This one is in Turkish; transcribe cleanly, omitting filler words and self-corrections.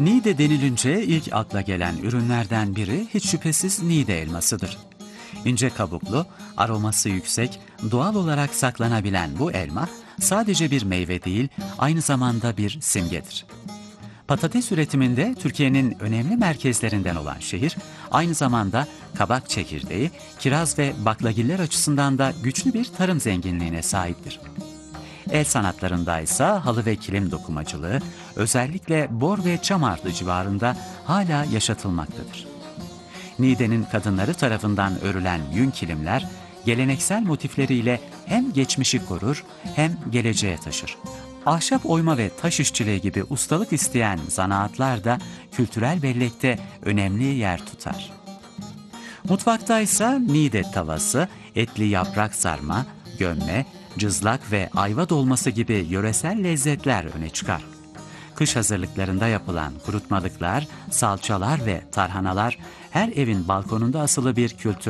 Niğde denilince ilk akla gelen ürünlerden biri hiç şüphesiz Niğde elmasıdır. İnce kabuklu, aroması yüksek, doğal olarak saklanabilen bu elma sadece bir meyve değil, aynı zamanda bir simgedir. Patates üretiminde Türkiye'nin önemli merkezlerinden olan şehir, aynı zamanda kabak çekirdeği, kiraz ve baklagiller açısından da güçlü bir tarım zenginliğine sahiptir. El sanatlarında ise halı ve kilim dokumacılığı özellikle Bor ve Çamarlı civarında hala yaşatılmaktadır. Niğde'nin kadınları tarafından örülen yün kilimler geleneksel motifleriyle hem geçmişi korur hem geleceğe taşır. Ahşap oyma ve taş işçiliği gibi ustalık isteyen zanaatlar da kültürel bellekte önemli yer tutar. Mutfakta ise Niğde tavası, etli yaprak sarma, gömme, cızlak ve ayva dolması gibi yöresel lezzetler öne çıkar. Kış hazırlıklarında yapılan kurutmalıklar, salçalar ve tarhanalar her evin balkonunda asılı bir kültür.